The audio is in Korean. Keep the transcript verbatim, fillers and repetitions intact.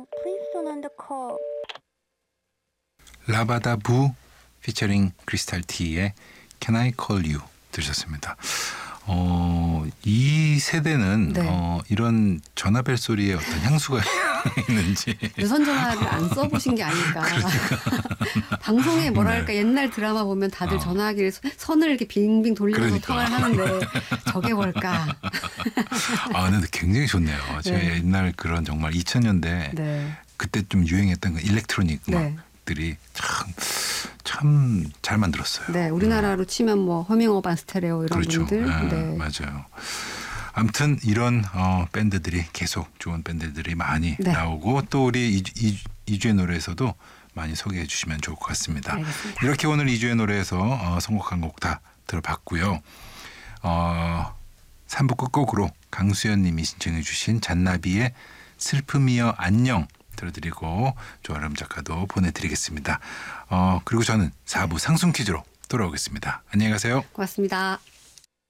No, please don't end the call. 라바다부 피처링 크리스탈 T의 Can I Call You 들으셨습니다. 어, 이 세대는 네. 어, 이런 전화벨 소리에 어떤 향수가 있는지 유선 전화를 안 써보신 게 아닐까. 방송에 뭐랄까 네. 옛날 드라마 보면 다들 어. 전화기를 선을 이렇게 빙빙 돌리면서 그러니까. 통화를 하는데 저게 뭘까. 아, 근데 굉장히 좋네요. 제가 네. 옛날 그런 정말 이천 년대 네. 그때 좀 유행했던 그 일렉트로닉 네. 음악들이 참 참 잘 만들었어요. 네, 우리나라로 치면 뭐 허밍어반 스테레오 이런 그렇죠. 분들. 네, 네. 맞아요. 아무튼 이런 어, 밴드들이 계속 좋은 밴드들이 많이 네. 나오고 또 우리 이주, 이주, 이주의 노래에서도 많이 소개해 주시면 좋을 것 같습니다. 알겠습니다. 이렇게 오늘 이주의 노래에서 어, 선곡한 곡 다 들어봤고요. 어, 삼 부 끝곡으로 강수연 님이 신청해 주신 잔나비의 슬픔이여 안녕 들어드리고 조아름 작가도 보내드리겠습니다. 어, 그리고 저는 사 부 상승 퀴즈로 돌아오겠습니다. 안녕히 가세요. 고맙습니다.